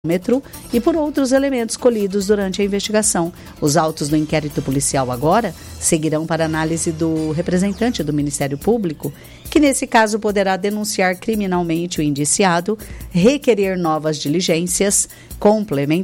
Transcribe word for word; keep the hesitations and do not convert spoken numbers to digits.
e por outros elementos colhidos durante a investigação. Os autos do inquérito policial agora seguirão para análise do representante do Ministério Público, que nesse caso poderá denunciar criminalmente o indiciado, requerer novas diligências complementares